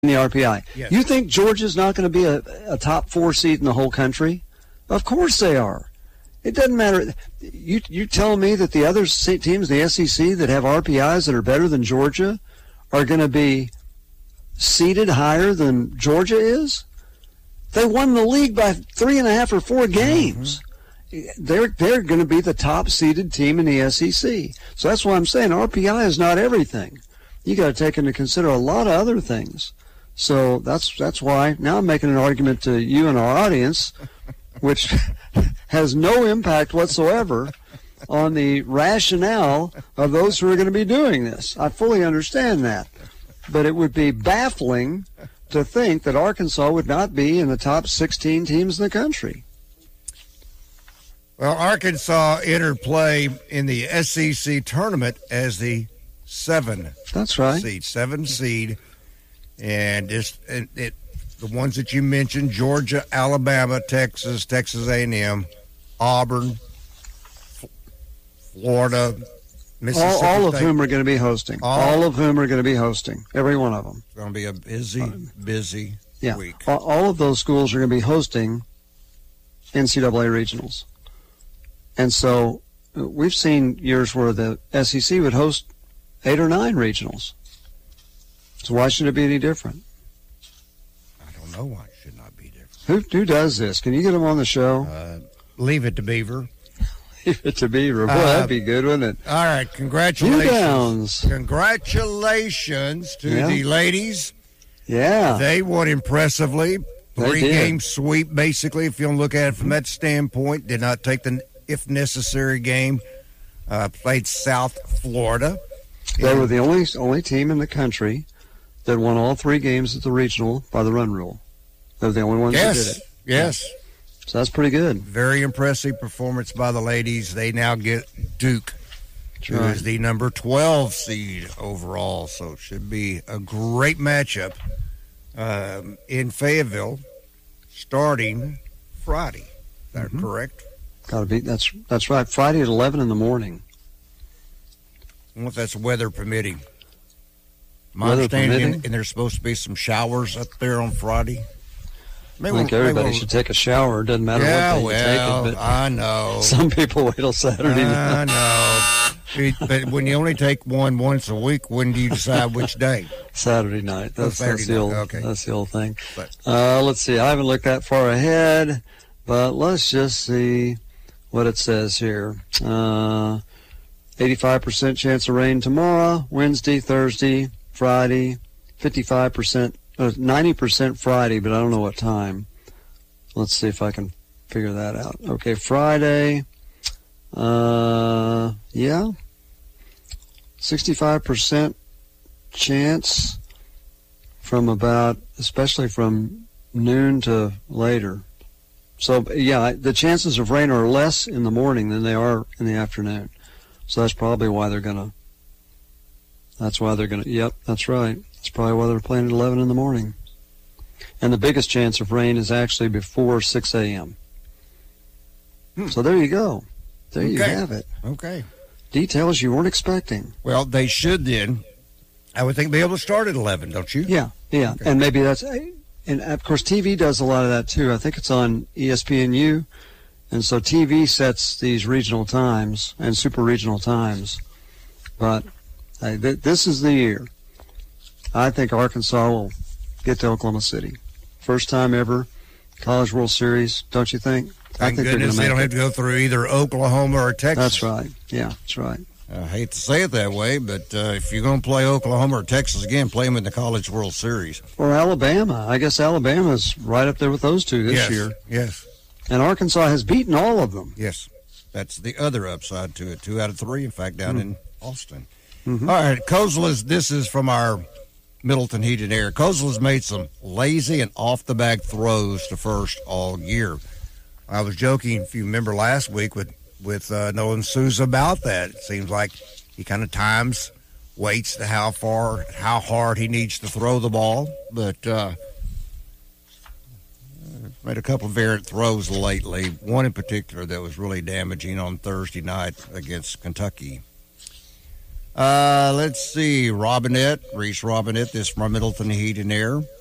the RPI. Yes. You think Georgia's not going to be a top 4 seed in the whole country? Of course they are. It doesn't matter. You telling me that the other teams in the SEC that have RPIs that are better than Georgia are going to be seeded higher than Georgia is? They won the league by 3.5 or 4 games. They're going to be the top seeded team in the SEC. So that's why I'm saying RPI is not everything. You got to take into consider a lot of other things. So that's why now I'm making an argument to you and our audience, which has no impact whatsoever on the rationale of those who are going to be doing this. I fully understand that. But it would be baffling to think that Arkansas would not be in the top 16 teams in the country. Well, Arkansas entered play in the SEC tournament as the 7 That's right. seed, 7 seed. And the ones that you mentioned, Georgia, Alabama, Texas, Texas A&M, Auburn, Florida, Mississippi all of State. whom are going to be hosting. All of whom are going to be hosting. Every one of them. It's going to be a busy week. All of those schools are going to be hosting NCAA regionals. And so we've seen years where the SEC would host 8 or 9 regionals. So why should it be any different? I don't know why it should not be different. Who does this? Can you get them on the show? Leave it to Beaver. Leave it to Beaver. Boy, that'd be good, wouldn't it? All right, congratulations. Downs. Congratulations to the ladies. Yeah. They won impressively. They 3-game did. sweep, basically, if you want to look at it from that standpoint. Did not take the if necessary game. Played South Florida. They were the only team in the country that won all 3 games at the regional by the run rule. They're the only ones that did it. Yes. So that's pretty good. Very impressive performance by the ladies. They now get Duke, who is the number 12 seed overall. So it should be a great matchup in Fayetteville starting Friday. Is that correct? Got to be. That's right. Friday at 11 in the morning. I wonder if that's weather permitting. My Weather understanding, permitting? and there's supposed to be some showers up there on Friday. I think everybody should take a shower. It doesn't matter what day you take it. But I know. some people wait till Saturday night. I know. But when you only take one once a week, when do you decide which day? Saturday night. That's the old thing. But, let's see. I haven't looked that far ahead, but let's just see what it says here. 85% chance of rain tomorrow, Wednesday, Thursday, Friday, 55%, 90% Friday, but I don't know what time. Let's see if I can figure that out. Okay, Friday, 65% chance from especially from noon to later. So, the chances of rain are less in the morning than they are in the afternoon. So that's probably why they're going to, yep, that's right. That's probably why they're playing at 11 in the morning. And the biggest chance of rain is actually before 6 a.m. So there you go. There you have it. Okay. Details you weren't expecting. Well, they should then, I would think, be able to start at 11, don't you? Yeah. Okay. And maybe and of course TV does a lot of that too. I think it's on ESPNU. And so TV sets these regional times and super regional times. But this is the year. I think Arkansas will get to Oklahoma City. First time ever, College World Series, don't you think? Thank goodness they don't have to go through either Oklahoma or Texas. That's right. Yeah, that's right. I hate to say it that way, but if you're going to play Oklahoma or Texas again, play them in the College World Series. Or Alabama. I guess Alabama's right up there with those two this year. Yes. And Arkansas has beaten all of them. Yes. That's the other upside to it. 2 out of 3, in fact, down in Austin. All right, Kozla's, this is from our Middleton Heat and Air. Kozla's made some lazy and off-the-bag throws to first all year. I was joking, if you remember last week, with Nolan Souza about that. It seems like he kind of waits to how hard he needs to throw the ball, but made a couple of errant throws lately. One in particular that was really damaging on Thursday night against Kentucky. Let's see. Robinette, Reese Robinette, this from Middleton Heat and Air.